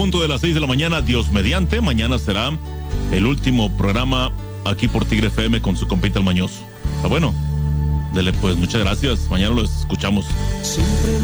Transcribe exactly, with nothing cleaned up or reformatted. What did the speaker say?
punto de las seis de la mañana, Dios mediante. Mañana será el último programa aquí por Tigre F M con su compita el Mañoso. Ah, bueno, dele pues, muchas gracias. Mañana lo escuchamos.